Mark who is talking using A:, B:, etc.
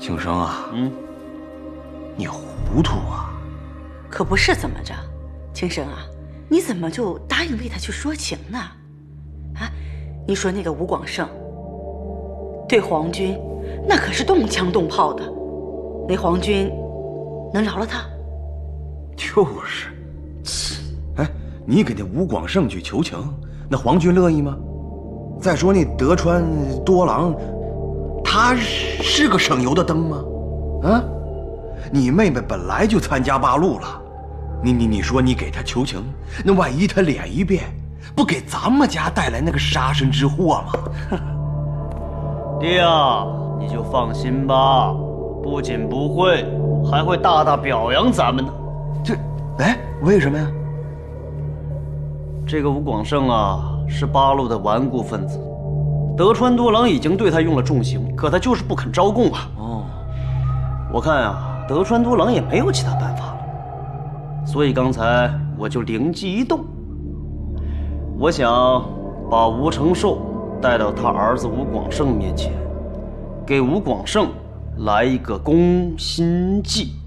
A: 庆生啊，你糊涂啊？
B: 可不是怎么着，庆生啊，你怎么就答应为他去说情呢？啊，你说那个吴广胜对皇军那可是动枪动炮的，那皇军能饶了他？
A: 就是，哎，你给那吴广胜去求情，那皇军乐意吗？再说那德川多郎，他是个省油的灯吗？啊，你妹妹本来就参加八路了，你说你给他求情，那万一他脸一变，不给咱们家带来那个杀身之祸吗？
C: 爹啊，你就放心吧，不仅不会，还会大大表扬咱们呢。
A: 哎，为什么呀？
C: 这个吴广胜啊，是八路的顽固分子，德川多郎已经对他用了重刑，可他就是不肯招供啊。我看啊，德川多郎也没有其他办法了，所以刚才我就灵机一动，我想把吴承寿带到他儿子吴广胜面前，给吴广胜来一个攻心计。